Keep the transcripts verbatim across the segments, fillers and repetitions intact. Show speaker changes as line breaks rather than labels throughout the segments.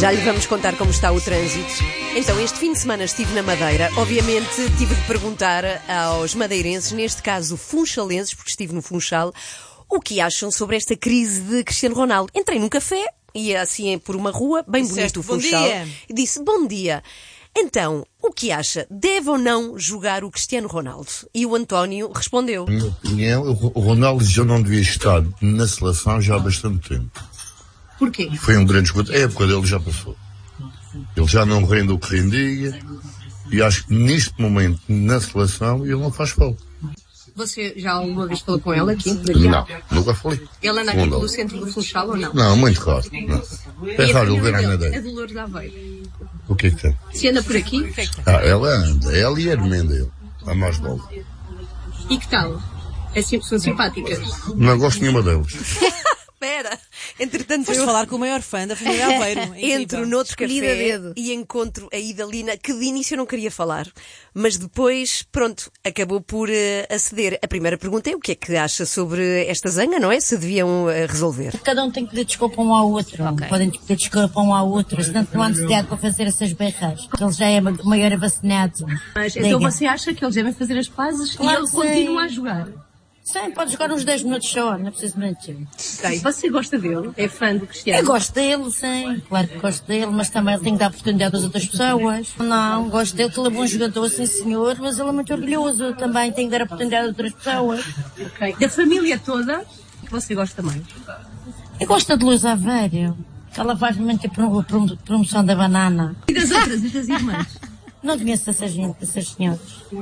Já lhe vamos contar como está o trânsito. Então, este fim de semana estive na Madeira. Obviamente, tive de perguntar aos madeirenses, neste caso funchalenses, porque estive no Funchal, o que acham sobre esta crise de Cristiano Ronaldo. Entrei num café, ia assim por uma rua, bem bonito o Funchal, e disse, bom dia. Então, o que acha? Deve ou não jogar o Cristiano Ronaldo? E o António respondeu.
Na minha opinião, o Ronaldo já não devia estar na seleção já há bastante tempo.
Porquê?
Foi um grande jogador. A época dele já passou. Ele já não rende o que rendia. E acho que neste momento, na seleção, ele não faz falta.
Você já alguma vez falou com ela aqui? Por aqui?
Não, nunca falei.
Ela anda aqui pelo centro do Funchal ou não?
Não, muito raro. Não. É raro ele ver a Madeira.
É Dolores da Aveiro.
O que é que tem?
Se anda por aqui?
Ah, ela anda. Ela e a irmã dele. A mais nova.
E que tal? É, são simpáticas?
Não gosto nenhuma delas.
Espera, entretanto
Foste
eu
falar com o maior fã da família Aveiro. É
entro noutro café e encontro a Idalina, que de início eu não queria falar, mas depois, pronto, acabou por uh, aceder. A primeira pergunta é o que é que acha sobre esta zanga, não é? Se deviam uh, resolver.
Cada um tem que pedir desculpa um ao outro. Okay. Podem pedir desculpa um ao outro. Portanto, não há necessidade para fazer essas berras. Porque ele já é maior vacinado.
Mas então você acha que eles devem fazer as pazes claro e ele continua a jogar?
Sim, pode jogar uns dez minutos só, não é preciso muito.
Sim. Você gosta dele? É fã do Cristiano?
Eu gosto dele, sim. Claro que gosto dele, mas também tem que dar oportunidade às outras pessoas. Não, gosto dele, que ele é bom jogador, sim senhor, mas ele é muito orgulhoso. Também tem que dar oportunidade a outras pessoas.
Ok. Da família toda, que você gosta mais?
Eu gosto da Dolores Aveiro, que ela faz muito a promoção da banana.
E das outras, e das irmãs?
Não conheço essas, essas senhoras.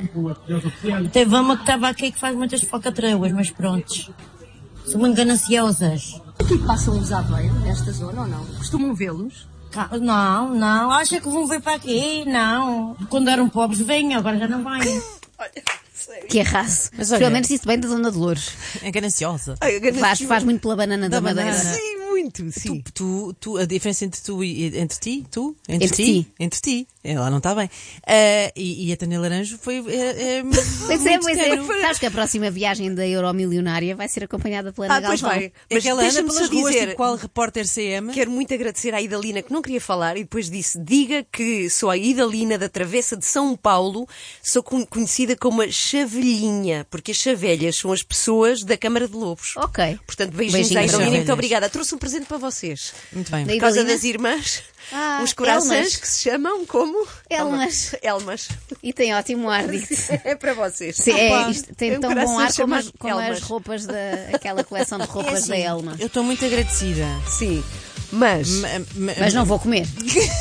Teve uma que estava aqui que faz muitas falcatruas, mas prontos. São muito gananciosas.
Aqui passam os Aveiro, nesta zona ou não? Costumam vê-los?
Não, não. Acha que vão vir para aqui? Não. Quando eram pobres, vinham, agora já não vêm.
Que arraso. Mas pelo menos isso bem da Dona Dolores.
É gananciosa.
Ai, é gananciosa.
Faz, faz muito pela banana da, da Madeira.
Banana.
Sim, muito, sim.
Tu, tu, tu, a diferença entre tu e entre ti, tu, entre,
entre
ti,
ti,
entre ti, ela não está bem. Uh, e, e a Tânia Laranjo foi. É, é,
pois é, pois é. Sabes que a próxima viagem da Euromilionária vai ser acompanhada pela Ana
ah,
Galvão.
Vai.
Mas ela anda pelas ruas, tipo qual repórter C M.
Quero muito agradecer à Idalina, que não queria falar, e depois disse: diga que sou a Idalina da Travessa de São Paulo, sou conhecida como a Chavelhinha, porque as chavelhas são as pessoas da Câmara de Lobos.
Ok.
Portanto, beijinhos, beijinhos à Idalina, muito obrigada. Trouxe um presente para vocês.
Muito bem.
Por causa das irmãs,
ah,
uns corações que se chamam como?
Elmas.
Elmas.
E tem ótimo ar, digo-te.
É para vocês.
Sim, é, isto tem
um
tão bom ar como, as, como
as
roupas da aquela coleção de roupas é assim, da Elma.
Eu estou muito agradecida.
Sim. Mas,
ma, ma, mas não vou comer.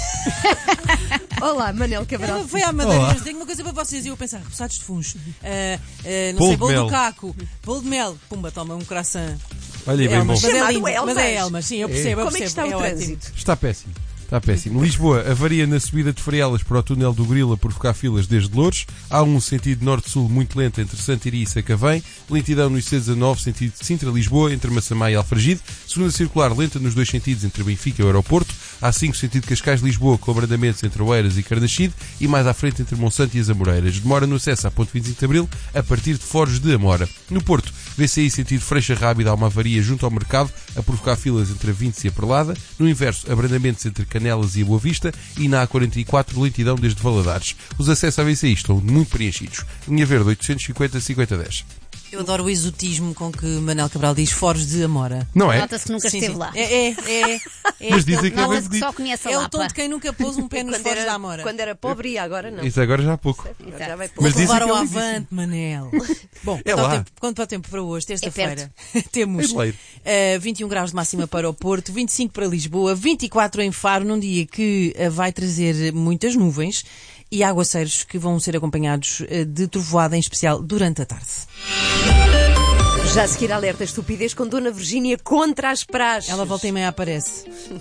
Olá, Manel Cabral.
Ela foi à Madeira, mas tenho uma coisa para vocês. E eu a pensar, repousados de funcho. Uh, uh, não sei, bolo do caco. Bolo de mel. Pumba, toma um croissant.
Olha, bem
Elmas,
bom.
Mas é, lindo,
Elmas.
mas é Elmas, sim, eu percebo.
É.
Eu
Como
percebo,
é que está
é
o
ótimo.
trânsito?
Está péssimo. Está péssimo. Lisboa, avaria na subida de Freelas para o túnel do Grilo a provocar filas desde Louros. Há um sentido norte-sul muito lento entre Santiria e Sacavém. Lentidão no I C dezanove, sentido Sintra-Lisboa, entre Massamá e Alfragide. Segunda circular lenta nos dois sentidos entre Benfica e o aeroporto. Há cinco sentido Cascais-Lisboa, com abrandamentos entre Oeiras e Carnaxide. E mais à frente entre Monsanto e as Amoreiras. Demora no acesso à ponte vinte e cinco de Abril a partir de Forjos de Amora. No Porto, V C I sentido Freixa Rábida, há uma avaria junto ao mercado a provocar filas entre a vinte e a Perlada. No inverso, abrandamentos entre Canelas e a Boa Vista. E na A quarenta e quatro, lentidão desde Valadares. Os acessos à V C I estão muito preenchidos. Linha Verde oitocentos e cinquenta, cinquenta, dez.
Eu adoro o exotismo com que Manel Cabral diz Forjos de Amora.
Não é?
Nota-se que nunca
sim,
esteve
sim.
lá.
É, é, é. é.
Mas dizem que é bem
Nota-se que
bonito.
só conhece a
É
Lapa.
o tom de quem nunca pôs um pé nos
Quando
Forjos
era,
da Amora.
quando era pobre e agora não.
Isso agora já há pouco.
Agora já vai
Mas dizem
Levar
que
ao
é
avante, Manel. Bom,
É
quanto, ao
lá.
tempo, quanto ao tempo para hoje, terça-feira,
É
temos
É
uh, vinte e um graus de máxima para o Porto, vinte e cinco para Lisboa, vinte e quatro em Faro, num dia que uh, vai trazer muitas nuvens e aguaceiros que vão ser acompanhados uh, de trovoada, em especial durante a tarde.
Já a seguir alerta estupidez com Dona Virgínia contra as praxes.
Ela volta e meia aparece.